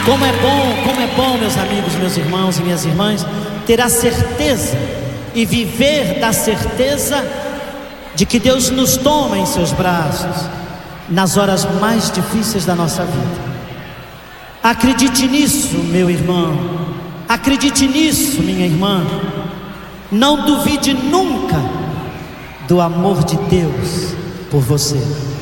como é bom, meus amigos, meus irmãos e minhas irmãs, ter a certeza e viver da certeza de que Deus nos toma em seus braços nas horas mais difíceis da nossa vida. Acredite nisso, meu irmão, acredite nisso, minha irmã. Não duvide nunca do amor de Deus por você.